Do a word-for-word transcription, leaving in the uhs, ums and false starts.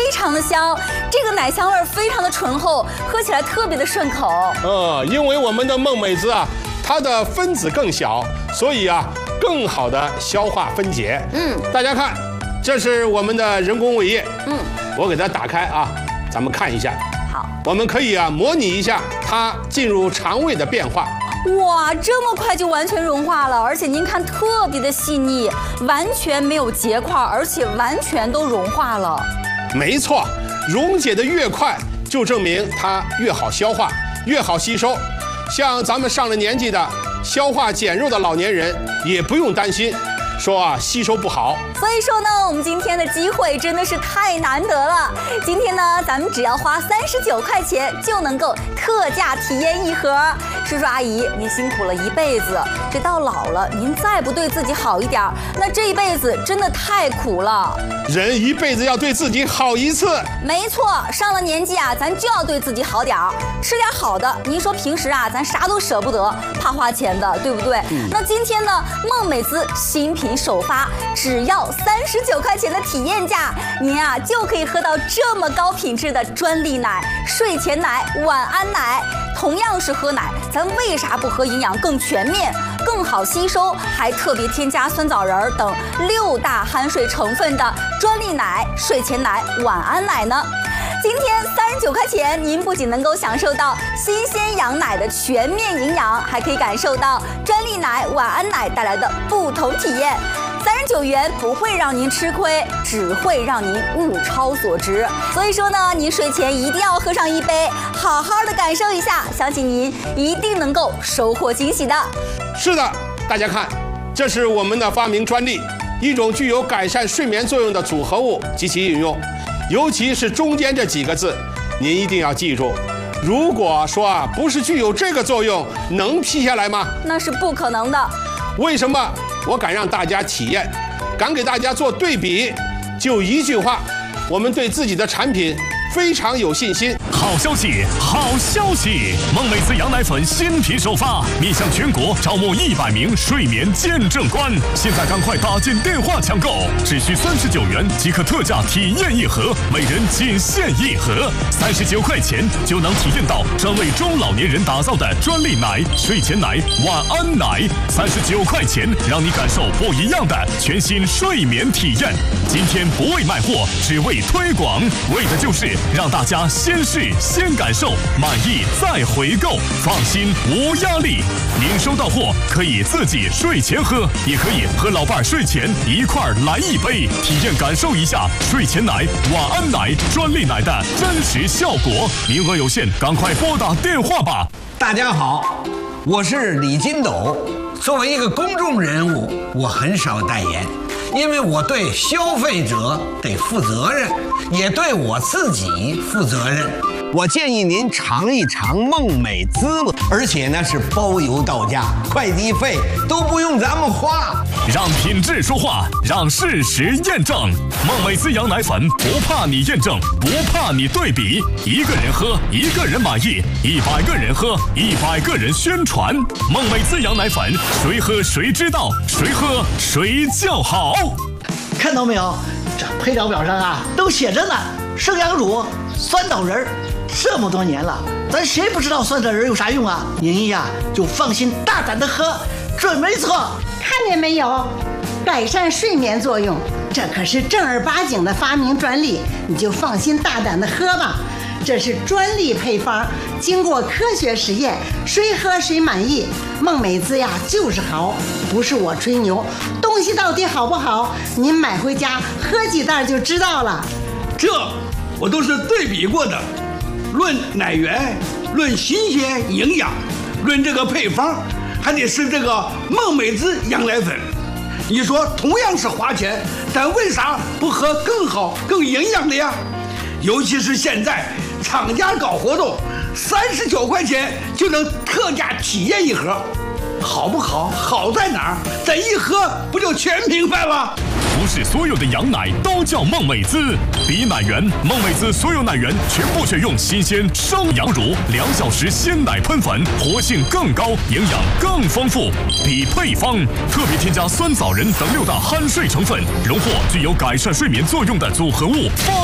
常的香，这个奶香味非常的醇厚，喝起来特别的顺口。 呃，因为我们的孟美滋啊，它的分子更小，所以啊，更好的消化分解。嗯，大家看，这是我们的人工胃液。嗯，我给它打开啊，咱们看一下。 好， 我们可以啊模拟一下它进入肠胃的变化。 哇，这么快就完全融化了，而且您看特别的细腻，完全没有结块，而且完全都融化了。 没错，溶解的越快，就证明它越好消化，越好吸收。像咱们上了年纪的消化减弱的老年人，也不用担心说啊吸收不好。 所以说呢，我们今天的机会真的是太难得了。今天呢，咱们只要花三十九块钱就能够特价体验一盒。叔叔阿姨，您辛苦了一辈子，这到老了您再不对自己好一点，那这一辈子真的太苦了。 人一辈子要对自己好一次。 没错，上了年纪啊，咱就要对自己好点儿，吃点好的。您说平时啊，咱啥都舍不得，怕花钱的，对不对？嗯、那今天呢，孟美滋新品首发，只要三十九块钱的体验价，您啊就可以喝到这么高品质的专利奶、睡前奶、晚安奶。同样是喝奶，咱为啥不喝营养更全面、更好吸收，还特别添加酸枣仁等六大含水成分的专利奶、睡前奶、晚安奶呢？今天三十九块钱，您不仅能够享受到新鲜羊奶的全面营养，还可以感受到专利奶、晚安奶带来的不同体验。三十九元不会让您吃亏，只会让您物超所值。所以说呢，您睡前一定要喝上一杯，好好的感受一下，相信您一定能够收获惊喜的。 是的，大家看，这是我们的发明专利，一种具有改善睡眠作用的组合物及其应用，尤其是中间这几个字，您一定要记住。如果说啊不是具有这个作用，能批下来吗？ 那是不可能的。 为什么？我敢让大家体验，敢给大家做对比，就一句话，我们对自己的产品非常有信心。 好消息，好消息！孟美滋羊奶粉新品首发，面向全国招募一百名睡眠见证官，现在赶快打进电话抢购，只需三十九元即可特价体验一盒，每人仅限一盒，三十九块钱就能体验到专为中老年人打造的专利奶、睡前奶、晚安奶，三十九块钱让你感受不一样的全新睡眠体验。今天不为卖货，只为推广，为的就是让大家先试。先感受，满意再回购，放心无压力。您收到货可以自己睡前喝，也可以和老伴睡前一块儿来一杯，体验感受一下睡前奶、晚安奶、专利奶的真实效果。名额有限，赶快拨打电话吧。 大家好，我是李金斗。作为一个公众人物，我很少代言，因为我对消费者得负责任，也对我自己负责任。我建议您尝一尝孟美滋，而且呢是包邮到家，快递费都不用咱们花。 让品质说话，让事实验证。孟美滋羊奶粉不怕你验证，不怕你对比，一个人喝，一个人满意；一百个人喝，一百个人宣传。孟美滋羊奶粉，谁喝谁知道，谁喝谁叫好。 看到没有？这配料表上啊都写着呢，生羊乳、酸枣仁。这么多年了，咱谁不知道酸枣仁有啥用啊？您呀就放心大胆的喝，准没错。 看见没有，改善睡眠作用，这可是正儿八经的发明专利，你就放心大胆的喝吧。这是专利配方，经过科学实验，谁喝谁满意。孟美滋呀就是好，不是我吹牛，东西到底好不好，您买回家喝几袋就知道了。 这我都是对比过的。论奶源，论新鲜营养，论这个配方，还得是这个孟美滋羊奶粉。你说同样是花钱，但为啥不喝更好、更营养的呀？尤其是现在厂家搞活动，三十九块钱就能特价体验一盒，好不好？好在哪儿？咱一喝不就全明白了？ 不是所有的羊奶都叫孟美滋，比奶源，孟美滋所有奶源全部选用新鲜生羊乳，两小时鲜奶喷粉，活性更高，营养更丰富。比配方，特别添加酸枣仁等六大含水成分，荣获具有改善睡眠作用的组合物。